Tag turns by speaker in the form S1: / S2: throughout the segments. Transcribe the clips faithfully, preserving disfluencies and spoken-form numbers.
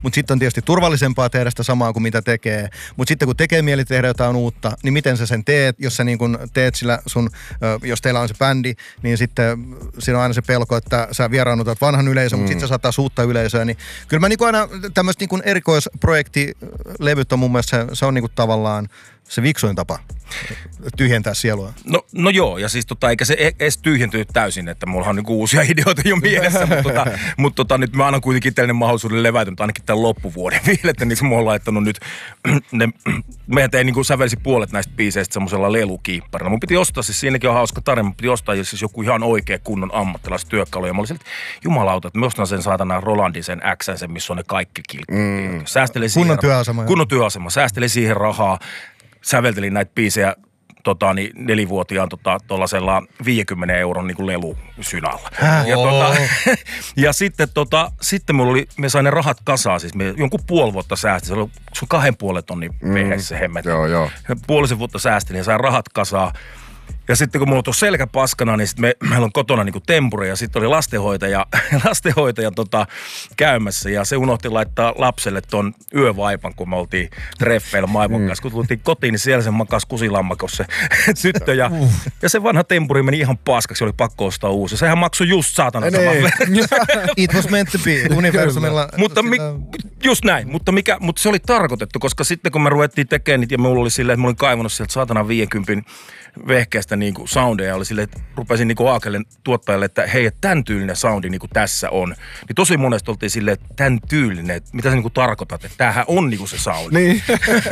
S1: mutta sitten on tietysti turvallisempaa tehdä sitä samaa kuin mitä tekee. Mutta sitten kun tekee mieli tehdä jotain uutta, niin miten sä sen teet, jos sä niin kun teet sillä sun, jos teillä on se bändi, niin sitten siinä on aina se pelko, että sä vieraannutat vanhan yleisön, mm. mutta sitten sä saattaa uutta yleisöä. Niin kyllä mä niin aina tämmöistä niin erikoisprojektilevyt on mun mielestä, se, se on niin tavallaan se viksuin tapa tyhjentää sielua.
S2: No, no joo, ja siis tota, eikä se edes tyhjentynyt täysin, että mulla on niinku uusia ideoita jo mielessä, mutta tota, mut tota, nyt mä annan kuitenkin tällainen mahdollisuuden levätä, ainakin tämän loppuvuoden vielä, että niin mä oon laittanut nyt, ne, meidän tein niinku sävelsi puolet näistä biiseistä semmoisella lelukiipparilla. Mun piti ostaa, siis siinäkin on hauska tarina, mun piti ostaa siis joku ihan oikea kunnon ammattilaistyökalu, ja mä olin sieltä, jumalauta, että mä ostan sen saatana Rolandin sen X:n, sen, missä on ne kaikki kilkut. Mm. Kunnon
S1: työasema.
S2: Kunnon työasema, säästeli siihen rahaa. Säveltelin näitä biisejä tota, niin nelivuotiaan tota, tuollaisella viidenkymmenen euron niin kuin lelusynalla. Ja, tota, ja sitten, tota, sitten mulla oli, me sain ne rahat kasaan, siis me jonkun puoli vuotta säästin, se oli sun kahden puolen tonnin vehessä se hemmet.
S3: Joo, joo.
S2: Puolisen vuotta säästin ja sain rahat kasaan. Ja sitten kun mulla on tuossa selkä paskana, niin sitten me, meillä on kotona niinku tempuri ja sitten oli lastenhoitaja, lastenhoitaja tota, käymässä ja se unohti laittaa lapselle ton yövaipan, kun me oltiin treffeillä maailman kanssa. Kun tultiin kotiin, niin siellä se makasi kusilammakossa se tyttö ja, ja se vanha tempuri meni ihan paskaksi, oli pakko ostaa uusi. Sehän maksoi just saatana saman verran.
S1: It was meant to be, universumilla.
S2: Mutta mi, just näin, mutta, mikä, mutta se oli tarkoitettu, koska sitten kun me ruvettiin tekemään niitä ja mulla oli silleen, että mä olin kaivannut sieltä saatana viidenkympin vehkeästä niinku soundeja, oli silleen, että rupesin niinku Aakelle tuottajalle, että hei, että tämän tyylinen soundi niinku tässä on. Niin tosi monesti oltiin silleen, että tämän tyylinen, että mitä sä niinku tarkoitat, että tämähän on niinku se soundi. Niin.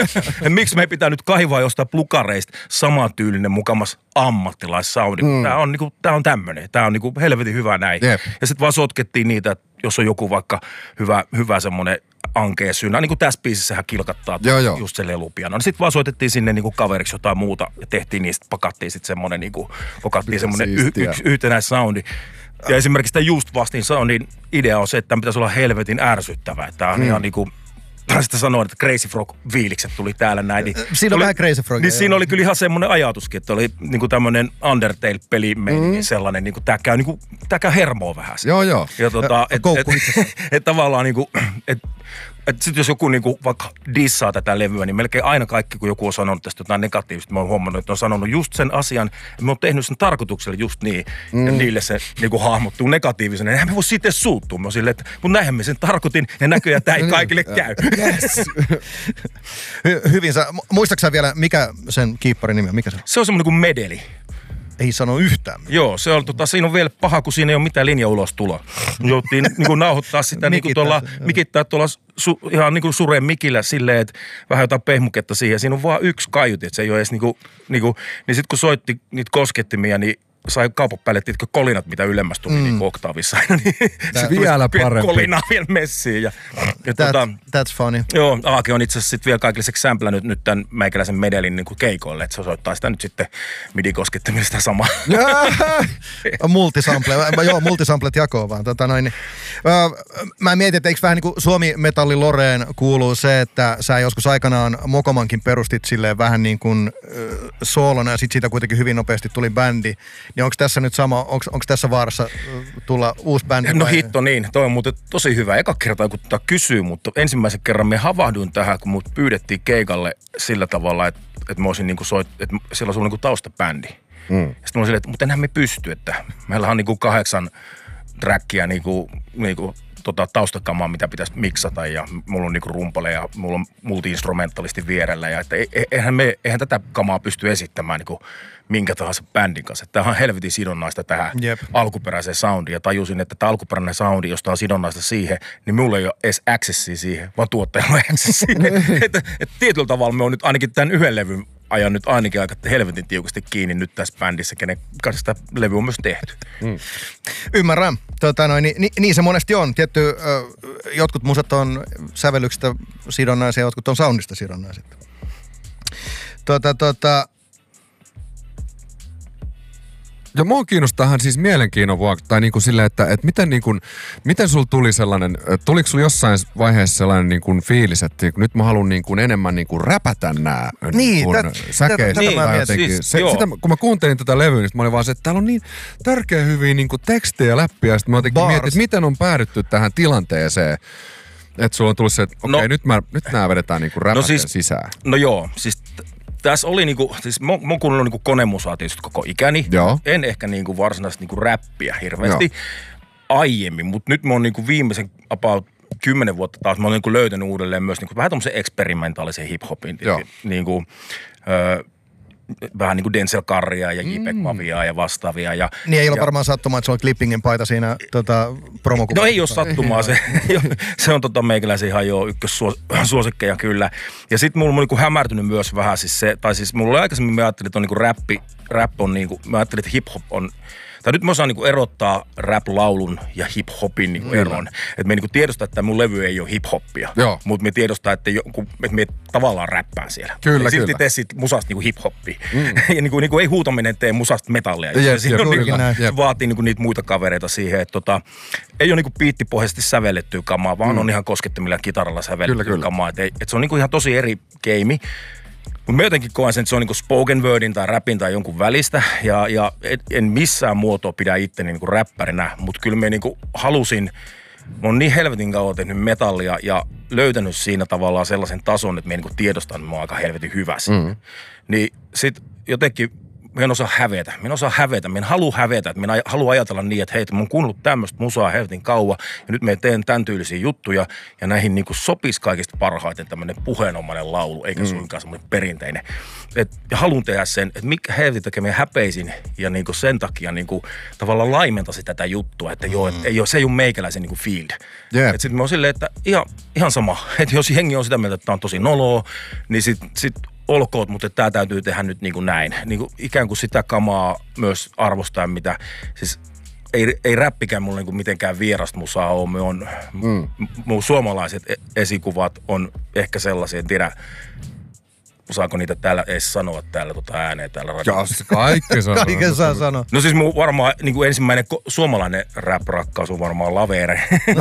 S2: Miksi me ei pitää nyt kaivaa jostain plukareista saman tyylinen mukamas ammattilaissoundi. Mm. Tää on niinku, tää on tämmönen, tää on niinku helvetin hyvä näin. Yep. Ja sit vaan sotkettiin niitä, että jos on joku vaikka hyvä, hyvä semmonen ankea synä, niin kuin tässä biisissähän kilkattaa joo, joo. just se lelupiano. Sitten vaan soitettiin sinne niin kuin kaveriksi jotain muuta ja tehtiin niistä, pakattiin sitten semmoinen, niin kuin, kokattiin semmoinen y- yksi yhtenäissoundi. Ja esimerkiksi tämä Just Vastin soundin idea on se, että tämän pitäisi olla helvetin ärsyttävä. Tämä on mm. ihan niin kuin, sitä sanoin, että Crazy Frog-fiilikset tuli täällä näin. Niin
S1: siinä on
S2: oli,
S1: vähän Crazy Frog.
S2: Niin siinä oli kyllä ihan semmoinen ajatuskin, että oli niin kuin tämmöinen Undertale-pelimeininki mm. sellainen, niin kuin tämä käy, niin kuin, tämä käy hermoa vähän.
S3: Joo, joo.
S2: Ja tota, että et, et, et tavallaan niin kuin, että et sitten jos joku niinku vaikka dissaa tätä levyä, niin melkein aina kaikki, kun joku on sanonut tästä jotain negatiivista, mä oon huomannut, että on sanonut just sen asian, että mä oon tehnyt sen tarkoituksella just niin, mm. ja niille se niinku hahmottuu negatiivisena. Eihän me voi siitä suuttua. Mä oon silleen, että mun näinhän mä sen tarkoitin, ja näköjään tää ei kaikille käy.
S1: Yes. Hy- hyvin. Sä, muistatko sä vielä, mikä sen kiipparin nimi on? Mikä se on?
S2: Se on semmoinen kuin medeli.
S1: Ei sano yhtään.
S2: Joo, se on, tota, siinä on vielä paha, kun siinä ei ole mitään linja ulos tuloa. Jouttiin niin kuin nauhoittaa sitä, niin kuin tuolla, mikittää tuolla su, ihan niin kuin sureen mikillä silleen, että vähän jotain pehmuketta siihen. Siinä on vaan yksi kaiuti, että se ei ole edes niin kuin, niin kuin, niin sitten kun soitti niitä koskettimia, niin sai kaupan päälle, tiedätkö, kolinat, mitä ylemmäs tuli mm. niin oktaavissa aina. Niin
S3: se vielä parempi.
S2: Kolinaa vielä messiin. Ja, ja
S1: That,
S2: tota,
S1: that's funny.
S2: Joo, Aake on itse asiassa sitten vielä kaikilliseksi sämplännyt nyt tämän meikäläisen medelin niin kuin keikoille, että se soittaa sitä nyt sitten midi-koskettimilla sitä samaa.
S1: Multisample, joo, multisamplet jakoon vaan. Tota noin, niin. Mä mietin, että eikö vähän niin kuin Suomi-metalli Loreen kuuluu se, että sä joskus aikanaan Mokomankin perustit silleen vähän niin kuin äh, soolona ja sit siitä kuitenkin hyvin nopeasti tuli bändi. Niin onko tässä nyt sama, onko tässä vaarassa tulla uusi bändi?
S2: No hitto niin, toi on muuten tosi hyvä. Eka kertaa kun tätä kysyy, mutta ensimmäisen kerran me havahduin tähän, kun mut pyydettiin keikalle sillä tavalla, että, että mä olisin niinku soit, että siellä olisi ollut niinku taustabändi. Mm. Sitten mä olin silleen, että mutta enhän me pysty, että meillä on niinku kahdeksan trackia niinku, niinku tota taustakamaa, mitä pitäisi miksata ja mulla on niinku rumpale ja mulla on multi-instrumentalisti vierellä ja että eihän, me, eihän tätä kamaa pysty esittämään niinku minkä tahansa bändin kanssa. Tämähän on helvetin sidonnaista tähän Jep. alkuperäiseen soundiin ja tajusin, että tämä alkuperäinen soundi, josta on sidonnaista siihen, niin mulla ei ole edes accessia siihen, vaan tuottajalla on access siihen. että et tietyllä tavalla me on nyt ainakin tämän yhden levyn ajan nyt ainakin aika helvetin tiukasti kiinni nyt tässä bändissä, kenen kanssa sitä levy on myös tehty. Mm.
S1: Ymmärrän. Tota noin, niin, niin se monesti on. Tietty, jotkut musat on sävellyksestä sidonnaisia, jotkut on soundista sidonnaisia. Tota, tota...
S3: Ja mua kiinnostaa siis mielenkiinnon vuoksi, tai niin kuin silleen, että, että miten, niin kuin, miten sulla tuli sellainen, tuliko sulla jossain vaiheessa sellainen niin kuin fiilis, että nyt mä haluan niin kuin enemmän niin kuin räpätä nämä
S1: niin,
S3: niin säkeistä
S1: niin,
S3: tai jotenkin.
S2: Siis,
S3: se, sitä, kun mä kuuntelin tätä levyä, niin mä olin vaan se, että täällä on niin tärkeä hyviä niin kuin tekstejä läppiä, ja sitten mä jotenkin mietin, että miten on päädytty tähän tilanteeseen. Että sulla on tullut se, että okei, okay, no, nyt, mä, nyt nää vedetään niinku räpäten no siis, sisään.
S2: No joo, siis tässä oli niinku, siis mä, mä oon kuunnellut niinku konemusaa tietysti koko ikäni.
S3: Joo.
S2: En ehkä niinku varsinaisesti niinku räppiä hirveästi joo. aiemmin, mutta nyt mä oon niinku viimeisen about kymmenen vuotta taas, mä oon niinku löytänyt uudelleen myös niinku vähän tommosen eksperimentaalisen hip-hopin. Niinku, öö, vähän niin kuin Denzel Currya ja J P G Mafiaa ja vastaavia. Ja,
S1: niin ei ole
S2: ja,
S1: varmaan sattumaa, että se on Clippingin paita siinä tota, promokuvassa.
S2: No ei ole sattumaa, se, se on tota meikäläisen ihan jo ykkössuosikkeja kyllä. Ja sit mulla on niinku hämärtynyt myös vähän siis se, tai siis mulla oli aikaisemmin, mä ajattelin, että on niinku räppi, rap on niinku, mä ajattelin, että hip-hop on, tai nyt mä osaan niinku erottaa rap-laulun ja hip-hopin niinku eron. Että me niinku tiedostaa, että mun levy ei ole hip-hoppia, mutta me tiedostaa, että, joku, että me tavallaan räppään siellä.
S3: Kyllä,
S2: ja
S3: kyllä.
S2: silti tee sit musasta niinku hip-hoppia. Mm. ja niinku, niinku ei huutaminen tee musasta metallia. Jep, jep,
S3: jep,
S2: niinku,
S3: jep.
S2: vaatii niinku niitä muita kavereita siihen. Että tota, ei ole niinku biittipohjaisesti sävellettyä kamaa, vaan mm. on ihan koskettomilla kitaralla sävellettyä kamaa. Että et se on niinku ihan tosi eri keimi. Mutta mä jotenkin koen sen, että se on niinku spoken wordin tai rapin tai jonkun välistä. Ja, ja en missään muotoa pidä itteni niinku räppärinä, mutta kyllä mä niinku halusin, mä oon niin helvetin kauan tehnyt metallia ja löytänyt siinä tavallaan sellaisen tason, että mä niinku tiedostan, että mä oon aika helvetin hyvä siinä. Mm. Niin sit jotenkin mä en osaa hävetä. Mä en osaa hävetä. Mä en halua hävetä. Mä en halua ajatella niin, että hei, mä oon kuunnellut tämmöistä musaa helvetin kauan ja nyt mä teen tämän tyylisiä juttuja ja näihin niinku sopisi kaikista parhaiten tämmönen puheenomainen laulu, eikä mm. suinkaan semmoinen perinteinen. Et, ja haluan tehdä sen, että mikä helvetin takia mä häpeisin ja niinku sen takia niinku tavallaan laimentasi tätä juttua, että mm. joo, et, ei ole, se ei ole meikäläisen niinku field. Yeah. Et sit mä oon silleen, että ihan, ihan sama, että jos hengi on sitä mieltä, että tää on tosi noloa, niin sit, sit olkoot, mutta tämä täytyy tehdä nyt niin kuin näin. Niin kuin ikään kuin sitä kamaa myös arvostaen, mitä siis ei, ei räppikään mulle niin kuin mitenkään vierasta musaa ole. Me on, mm. mun suomalaiset esikuvat on ehkä sellaisia, en tiedä, osaako niitä täällä edes sanoa täällä tota ääneen täällä radiossa.
S3: Kaikki saa
S1: Kaiken saa sanoa.
S2: No siis mun varmaan niin kuin ensimmäinen ko- suomalainen rap-rakkaus on varmaan Lavere.
S1: No,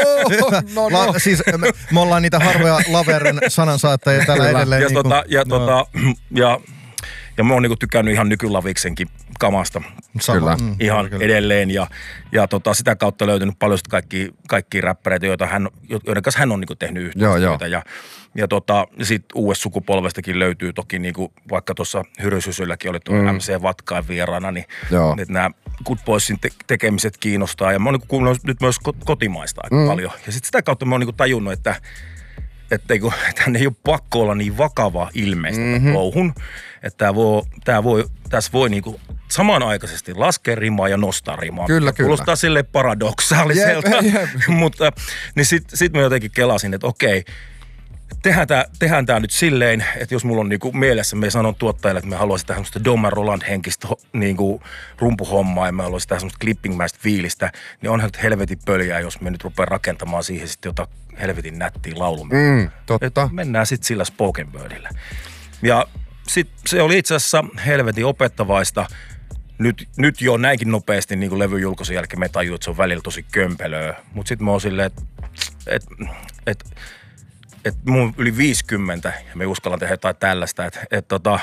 S1: no, no. La, siis me, me ollaan niitä harvoja Laveren sanansaattajia täällä edelleen.
S2: Ja,
S1: niin
S2: tota,
S1: kuin,
S2: ja,
S1: no.
S2: tota, ja, ja mä oon niinku tykännyt ihan nykylaviksenkin kamasta.
S1: Kyllä.
S2: Mm, ihan kyllä. edelleen ja, ja tota, sitä kautta löytynyt paljon kaikki, kaikkia räppäreitä, joita hän, joiden kanssa hän on niinku tehnyt yhteistyötä. Ja, ja tota, sitten uudesta sukupolvestakin löytyy toki, niinku, vaikka tuossa Hyrysysylläkin oli tuo mm. M C Vatkain vieraana, niin että nämä Good Boysin te- tekemiset kiinnostaa. Ja mä oon niinku kuunnellut nyt myös kotimaista aika mm. paljon. Ja sitten sitä kautta mä oon niinku tajunnut, että että tänne ei ole pakko olla niin vakava ilmeistä mm-hmm. louhun, että tää voi, tää voi, tässä voi niinku samanaikaisesti laskea rimaa ja nostaa rimaa.
S3: Kyllä, kyllä.
S2: Kuulostaa silleen paradoksaaliselta, jep, jep. mutta niin sitten sit mä jotenkin kelasin, että okei, tehdään tää, tehdään tää nyt silleen, että jos mulla on niinku mielessä, me sanon tuottajalle, että me haluaisin tehdä semmoista Dom Roland henkistä niinku rumpuhommaa ja me haluaisin tehdä semmoista clippingmäistä fiilistä, niin onhan nyt helvetin pöljää, jos me nyt rupeaa rakentamaan siihen sitten jotain helvetin nättiä laulumme.
S3: Mm, totta.
S2: Et mennään sitten sillä spoken wordillä. Ja sitten se oli itse asiassa helvetin opettavaista. Nyt, nyt jo näinkin nopeasti niin kuin levyn julkaisun jälkeen me tajuu, että se on välillä tosi kömpelöä. Mutta sitten mä oon silleen, että et, et, et mun yli viisikymmentä ja me uskallan tehdä jotain tällaista, että et, tota,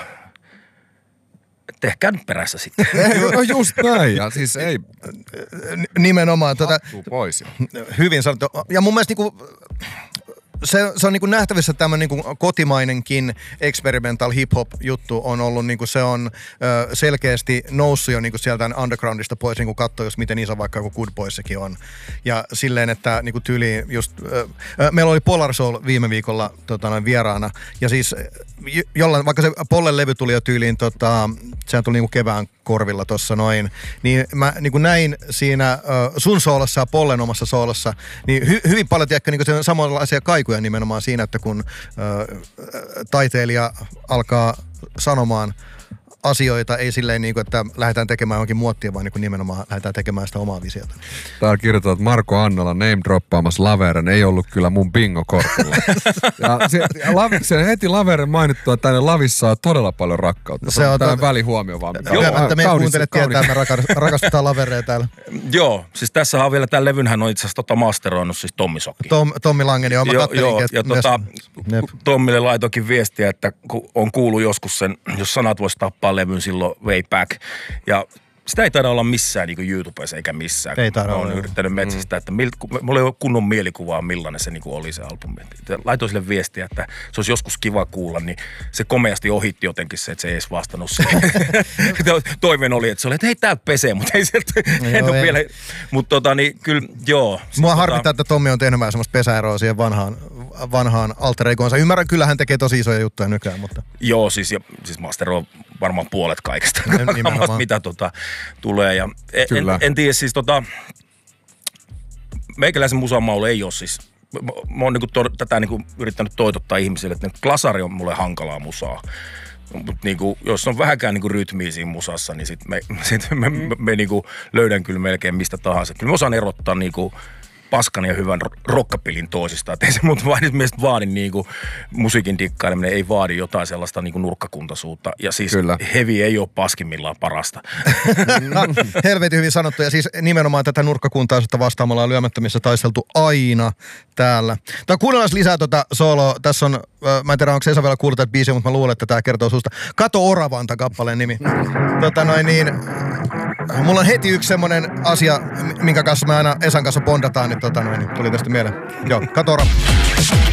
S2: tehkää nyt perässä sitten.
S3: No just näin, ja siis ei.
S1: Nimenomaan. Tota,
S3: pois.
S1: Hyvin sanottu. Ja mun mielestä niinku, se, se on niinku nähtävissä, että tämmöinen niinku kotimainenkin experimental hip-hop-juttu on ollut, niinku se on ö, selkeästi noussut jo niinku sieltä undergroundista pois, niinku katsoo, jos miten iso vaikka joku Good Boyssekin on. Ja silleen, että niinku tyyliin just, ö, ö, meillä oli Polar Soul viime viikolla tota, noin vieraana, ja siis jollain, vaikka se Pollen levy tuli jo tyyliin, tota, sehän tuli niinku kevään korvilla tossa noin, niin mä niinku näin siinä ö, sun soolossa ja Pollen omassa soolossa, niin hy, hyvin paljon tiedätkö niinku samanlaisia kaikuja nimenomaan siinä, että kun ö, taiteilija alkaa sanomaan asioita, ei silleen niin kuin, että lähdetään tekemään johonkin muottia, vaan niin kuin nimenomaan lähdetään tekemään sitä omaa visiota.
S3: Täällä kirjoittaa, että Marko Annala name droppaamassa Laveren ei ollut kyllä mun bingo-kortilla. ja se, ja la, se heti Laveren mainittua, että tänne lavissa on todella paljon rakkautta. Se on tällainen välihuomio vaan.
S1: Hyvä, että meidän kuuntelijat tietää, että me rakastetaan Lavereja täällä.
S2: Joo, siis tässä on vielä, tämän levynhän on itse asiassa tota masteroinut siis Tommi Sokki.
S1: Tom, Tommi Langen, joo, mä
S2: jo,
S1: kattelinkin.
S2: Joo, ja tota, Tommille laitoikin viestiä, että kun on kuullut joskus sen, jos sanat vois tappaa levyn silloin way back. Ja sitä ei taida olla missään niin YouTubessa eikä missään.
S1: Ei taida
S2: olla.
S1: olla.
S2: Olen yrittänyt metsästä, että mil, mulla ei ole kunnon mielikuvaa, millainen se niin oli se albumi. Laitoin sille viestiä, että se olisi joskus kiva kuulla, niin se komeasti ohitti jotenkin se, että se ei edes vastannut siihen. Toiveen oli, että se oli, että hei täältä pesee, mutta ei sieltä, no, en ole vielä. Mutta tota niin, kyllä, joo.
S1: Mua harmittaa, että Tommi on tehnyt vähän semmoista pesäeroa siihen vanhaan, vanhaan alter egoonsa. Ymmärrän, kyllä hän tekee tosi isoja juttuja nykyään, mutta...
S2: Joo, siis, ja, siis Master on varmaan puolet kaikesta, mitä tota, tulee. Ja en, en, en tiedä siis tota... Meikäläisen musamaulu ei ole siis... Mä, mä oon niinku to, tätä niinku yrittänyt toitottaa ihmisille, että glasari on mulle hankalaa musaa. Mutta niinku, jos on vähänkään niinku rytmiä siinä musassa, niin sit me, sit me, me, me niinku löydän kyllä melkein mistä tahansa. Kyllä mä osaan erottaa niinku paskan ja hyvän rockapilin toisistaan. Että ei se mut vain mielestä vaadi niinku musiikin dikkaileminen, ei vaadi jotain sellaista niinku nurkkakuntaisuutta. Ja siis kyllä. Heavy ei ole paskimmillaan parasta.
S1: No, helvetin hyvin sanottu. Ja siis nimenomaan tätä nurkkakuntaisuutta vastaan me ollaan Lyömättömissä taisteltu aina täällä. Tai kuunnellaan lisää tota sooloa. Tässä on, mä en tiedä onko Esa vielä kuullut tätä biisiä, mutta mä luulen, että tää kertoo susta. Kato Orava on tää kappaleen nimi. Tota noin niin... Mulla on heti yksi semmonen asia, minkä kanssa me aina Esan kanssa bondataan, niin tota noin, tuli tästä mieleen. Joo, Kato Orava.